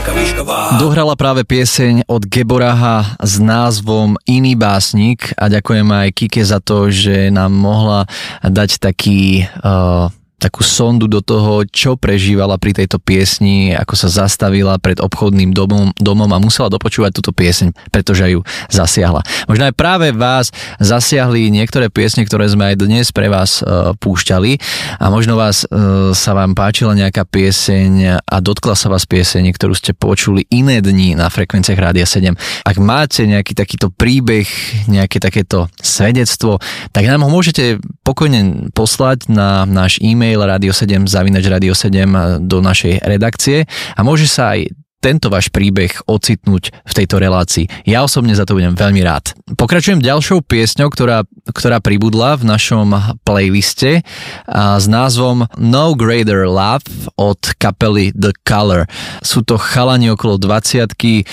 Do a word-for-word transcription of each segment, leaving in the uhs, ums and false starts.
Marka Vyšková. Dohrala práve pieseň od Geboraha s názvom Iný básnik a ďakujem aj Kike za to, že nám mohla dať taký... Uh, takú sondu do toho, čo prežívala pri tejto piesni, ako sa zastavila pred obchodným domom, domom a musela dopočúvať túto pieseň, pretože ju zasiahla. Možno aj práve vás zasiahli niektoré piesne, ktoré sme aj dnes pre vás uh, púšťali a možno vás uh, sa vám páčila nejaká pieseň a dotkla sa vás pieseň, ktorú ste počuli iné dni na frekvenciách Rádia sedem. Ak máte nejaký takýto príbeh, nejaké takéto svedectvo, tak nám ho môžete pokojne poslať na náš e-mail radio sedem zavináč radio sedem do našej redakcie a môže sa aj tento váš príbeh ocitnúť v tejto relácii. Ja osobne za to budem veľmi rád. Pokračujem ďalšou piesňou, ktorá, ktorá pribudla v našom playliste a s názvom No Greater Love od kapely The Color. Sú to chalani okolo dvadsiatky,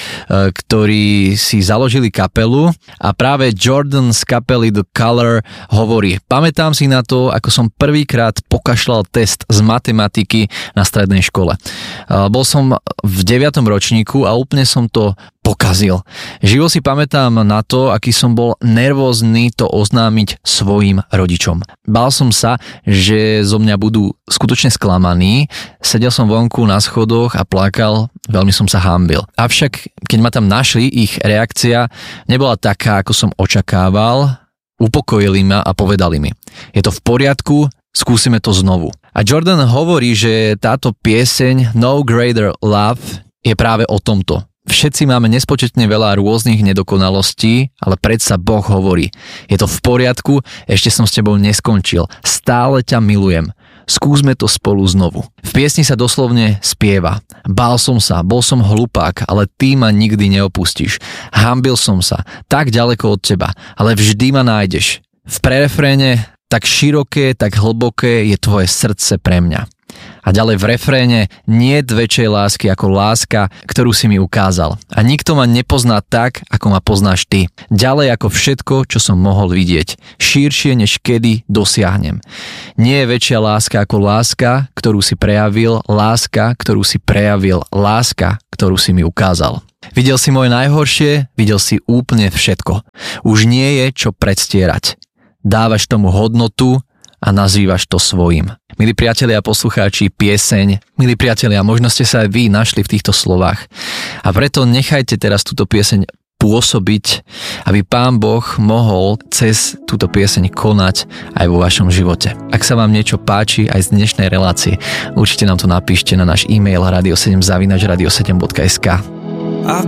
ktorí si založili kapelu a práve Jordan z kapely The Color hovorí: pamätám si na to, ako som prvýkrát pokašľal test z matematiky na strednej škole. Bol som v deviatom ročníku a úplne som to pokazil. Živo si pamätám na to, aký som bol nervózny to oznámiť svojim rodičom. Bál som sa, že zo mňa budú skutočne sklamaní. Sedel som vonku na schodoch a plakal, veľmi som sa hanbil. Avšak, keď ma tam našli, ich reakcia nebola taká, ako som očakával. Upokojili ma a povedali mi: je to v poriadku, skúsime to znovu. A Jordan hovorí, že táto pieseň No Greater Love je práve o tomto. Všetci máme nespočetne veľa rôznych nedokonalostí, ale predsa Boh hovorí: je to v poriadku, ešte som s tebou neskončil, stále ťa milujem. Skúsme to spolu znovu. V piesni sa doslovne spieva: bál som sa, bol som hlupák, ale ty ma nikdy neopustíš. Hanbil som sa, tak ďaleko od teba, ale vždy ma nájdeš. V prerefréne: tak široké, tak hlboké je tvoje srdce pre mňa. A ďalej v refréne: niet väčšej lásky ako láska, ktorú si mi ukázal. A nikto ma nepozná tak, ako ma poznáš ty. Ďalej ako všetko, čo som mohol vidieť. Širšie, než kedy dosiahnem. Nie je väčšia láska ako láska, ktorú si prejavil, láska, ktorú si prejavil, láska, ktorú si mi ukázal. Videl si moje najhoršie, videl si úplne všetko. Už nie je čo predstierať. Dávaš tomu hodnotu a nazývaš to svojím. Milí priatelia a poslucháči, pieseň, milí priatelia, možno ste sa aj vy našli v týchto slovách. A preto nechajte teraz túto pieseň pôsobiť, aby Pán Boh mohol cez túto pieseň konať aj vo vašom živote. Ak sa vám niečo páči aj z dnešnej relácie, určite nám to napíšte na náš e-mail radio sedem zavináč radio sedem bodka es ká.